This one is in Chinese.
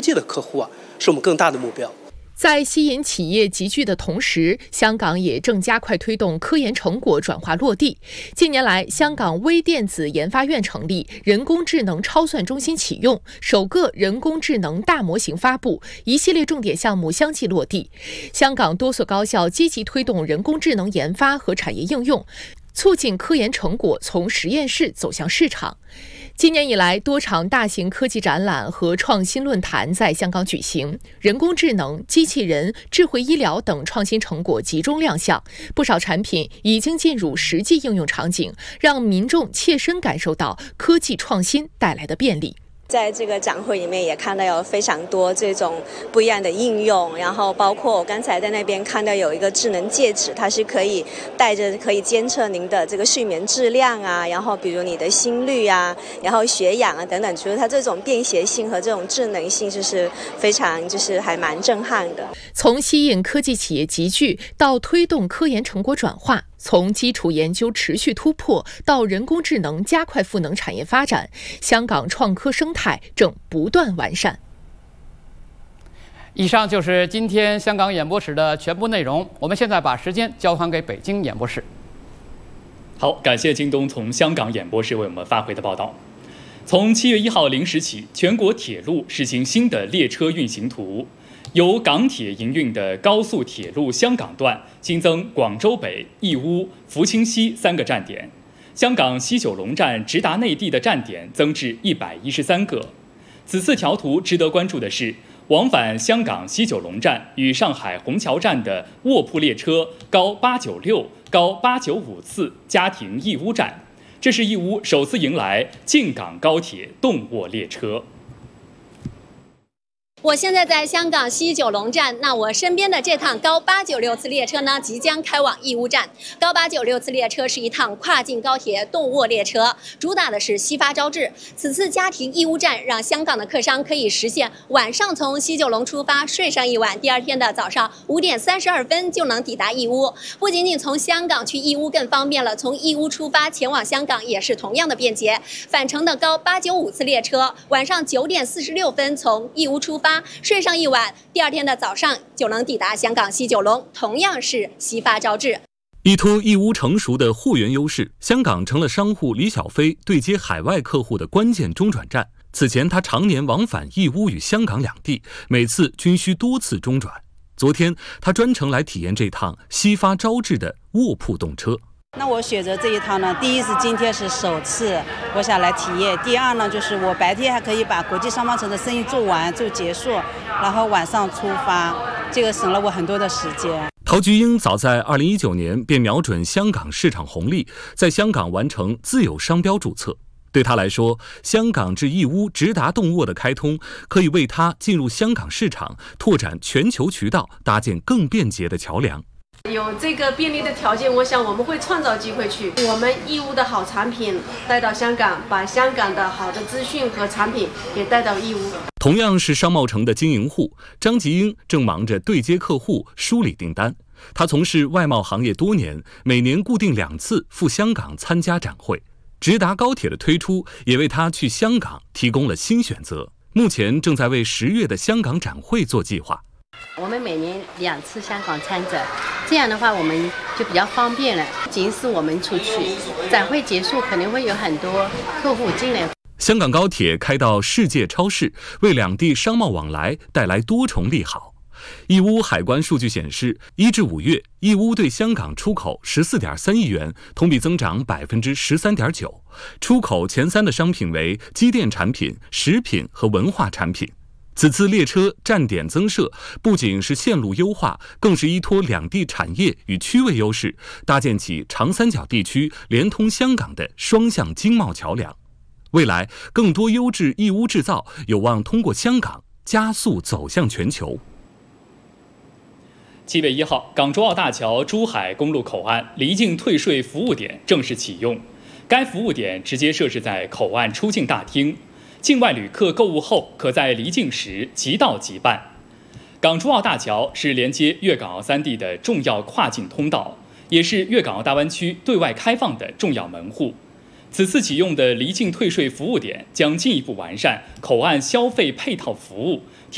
际的客户是我们更大的目标。 在吸引企业集聚的同时，香港也正加快推动科研成果转化落地。近年来，香港微电子研发院成立，人工智能超算中心启用，首个人工智能大模型发布，一系列重点项目相继落地。香港多所高校积极推动人工智能研发和产业应用，促进科研成果从实验室走向市场。今年以来，多场大型科技展览和创新论坛在香港举行，人工智能、机器人、智慧医疗等创新成果集中亮相，不少产品已经进入实际应用场景，让民众切身感受到科技创新带来的便利。 在这个展会里面也看到有非常多这种不一样的应用，然后包括我刚才在那边看到有一个智能戒指，它是可以戴着可以监测您的这个睡眠质量然后比如你的心率然后血氧等等，就是它这种便携性和这种智能性就是非常还蛮震撼的。 从吸引科技企业集聚到推动科研成果转化，从基础研究持续突破到人工智能加快赋能产业发展，香港创科生态正不断完善。 以上就是今天香港演播室的全部内容，我们现在把时间交还给北京演播室。 好，感谢京东从香港演播室为我们发回的报道。从7月1号0时起，全国铁路实行新的列车运行图。由港铁营运的高速铁路香港段新增广州北、义乌、福清西3个站点，香港西九龙站直达内地的站点增至113个。此次调图值得关注的是，往返香港西九龙站与上海虹桥站的卧铺列车高896、高895次加停义乌站，这是义乌首次迎来进港高铁动卧列车。 我现在在香港西九龙站，那我身边的这趟高896次列车呢，即将开往义乌站。高896次列车是一趟跨境高铁动卧列车，主打的是西发招致。此次家庭义乌站让香港的客商可以实现晚上从西九龙出发，睡上一晚，第二天的早上5点32分就能抵达义乌。不仅仅从香港去义乌更方便了，从义乌出发前往香港也是同样的便捷。返程的高895次列车晚上9点46分从义乌出发，睡上一晚，第二天的早上就能抵达香港西九龙，同样是西发招致。 依托义乌成熟的货源优势，香港成了商户李小飞对接海外客户的关键中转站。此前他常年往返义乌与香港两地，每次均需多次中转。昨天他专程来体验这趟西发招致的卧铺动车。 那我选择这一趟呢，第一是今天是首次我想来体验，第二呢就是我白天还可以把国际商贸城的生意做完做结束，然后晚上出发，这个省了我很多的时间。 陶菊英早在2019年便瞄准香港市场红利，在香港完成自有商标注册。对他来说，香港至义乌直达动卧的开通，可以为他进入香港市场、拓展全球渠道搭建更便捷的桥梁。 有这个便利的条件，我想我们会创造机会去我们义乌的好产品带到香港，把香港的好的资讯和产品也带到义乌。 同样是商贸城的经营户，张吉英正忙着对接客户、梳理订单。他从事外贸行业多年，每年固定2次赴香港参加展会。直达高铁的推出，也为他去香港提供了新选择。目前正在为10月的香港展会做计划。 我们每年2次香港参展，这样的话我们就比较方便了。仅是我们出去，展会结束可能会有很多客户进来。 香港高铁开到世界超市，为两地商贸往来带来多重利好。义乌海关数据显示，1至5月，义乌对香港出口14.3亿元，同比增长13.9%。出口前3的商品为机电产品、食品和文化产品。此次列车站点增设，不仅是线路优化，更是依托两地产业与区位优势，搭建起长三角地区连通香港的双向经贸桥梁。未来，更多优质义乌制造有望通过香港加速走向全球。 7月1号，港珠澳大桥珠海公路口岸离境退税服务点正式启用。该服务点直接设置在口岸出境大厅，境外旅客购物后可在离境时即到即办。港珠澳大桥是连接粤港澳3地的重要跨境通道，也是粤港澳大湾区对外开放的重要门户。此次启用的离境退税服务点将进一步完善口岸消费配套服务，